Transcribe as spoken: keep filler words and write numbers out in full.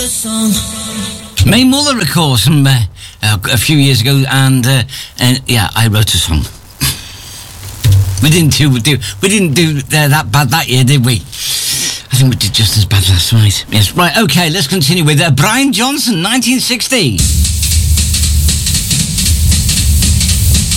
May Muller, of course, from, uh, a few years ago, and, uh, and yeah, I wrote a song. We didn't do, do we didn't do uh, that bad that year, did we? I think we did just as bad last night. Yes, right, okay, let's continue with uh, Brian Johnson, nineteen sixty.